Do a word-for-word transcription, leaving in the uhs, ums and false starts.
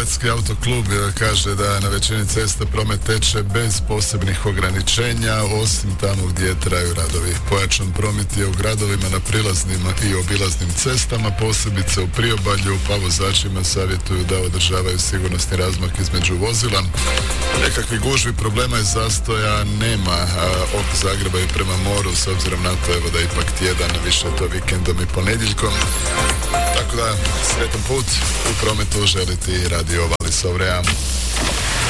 Hrvatski autoklub kaže da na većini cesta promet teče bez posebnih ograničenja, osim tamo gdje traju radovi. Pojačan promet je u gradovima na prilaznim i obilaznim cestama, posebice u priobalju, pa vozačima savjetuju da održavaju sigurnosni razmak između vozila. Nekakvi gužvi, problema i zastoja nema od Zagreba i prema moru, s obzirom na to evo da je ipak tjedan, više to vikendom i ponedjeljkom. Tako da, sretan put u prometu želiti Radio Vali Sovreja.